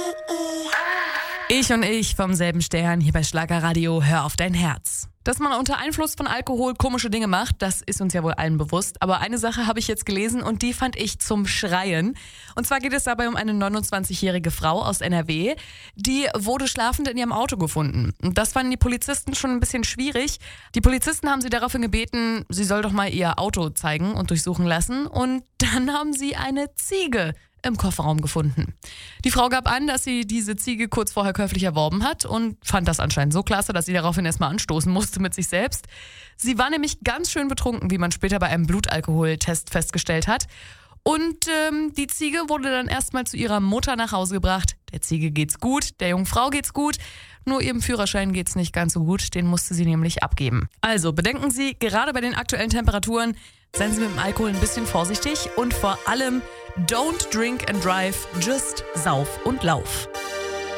Ich und ich vom selben Stern hier bei Schlagerradio, hör auf dein Herz. Dass man unter Einfluss von Alkohol komische Dinge macht, das ist uns ja wohl allen bewusst. Aber eine Sache habe ich jetzt gelesen und die fand ich zum Schreien. Und zwar geht es dabei um eine 29-jährige Frau aus NRW. Die wurde schlafend in ihrem Auto gefunden. Und das fanden die Polizisten schon ein bisschen schwierig. Die Polizisten haben sie daraufhin gebeten, sie soll doch mal ihr Auto zeigen und durchsuchen lassen. Und dann haben sie eine Ziege im Kofferraum gefunden. Die Frau gab an, dass sie diese Ziege kurz vorher käuflich erworben hat und fand das anscheinend so klasse, dass sie daraufhin erstmal anstoßen musste mit sich selbst. Sie war nämlich ganz schön betrunken, wie man später bei einem Blutalkoholtest festgestellt hat. Und die Ziege wurde dann erstmal zu ihrer Mutter nach Hause gebracht. Der Ziege geht's gut, der jungen Frau geht's gut, nur ihrem Führerschein geht's nicht ganz so gut, den musste sie nämlich abgeben. Also bedenken Sie, gerade bei den aktuellen Temperaturen, seien Sie mit dem Alkohol ein bisschen vorsichtig und vor allem don't drink and drive, just sauf und lauf.